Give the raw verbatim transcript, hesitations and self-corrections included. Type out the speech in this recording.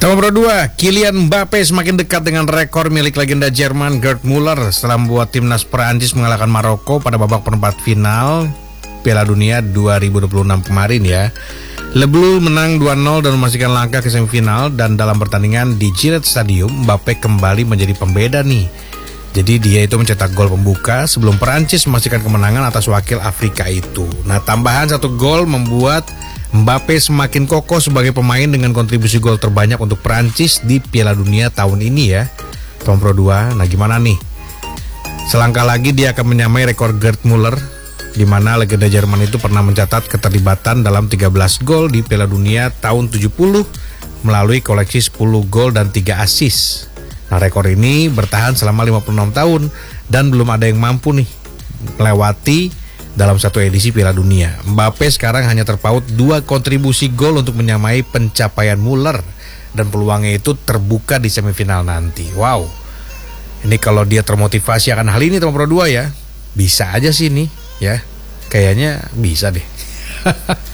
Nomor dua, Kylian Mbappe semakin dekat dengan rekor milik legenda Jerman Gerd Müller setelah membuat timnas Perancis mengalahkan Maroko pada babak perempat final Piala Dunia dua ribu dua puluh enam kemarin ya. Le Bleu menang dua nol dan memastikan langkah ke semifinal, dan dalam pertandingan di Gillette Stadium, Mbappe kembali menjadi pembeda nih. Jadi dia itu mencetak gol pembuka sebelum Perancis memastikan kemenangan atas wakil Afrika itu. Nah, tambahan satu gol membuat Mbappe semakin kokoh sebagai pemain dengan kontribusi gol terbanyak untuk Perancis di Piala Dunia tahun ini ya. Nomor dua, nah gimana nih? Selangkah lagi dia akan menyamai rekor Gerd Müller, di mana legenda Jerman itu pernah mencatat keterlibatan dalam tiga belas gol di Piala Dunia tahun tujuh puluh melalui koleksi sepuluh gol dan tiga assist. Nah, rekor ini bertahan selama lima puluh enam tahun dan belum ada yang mampu nih melewati dalam satu edisi Piala Dunia. Mbappe sekarang hanya terpaut dua kontribusi gol untuk menyamai pencapaian Müller, dan peluangnya itu terbuka di semifinal nanti. Wow, ini kalau dia termotivasi akan hal ini nomor dua ya, bisa aja sih nih ya, kayaknya bisa deh.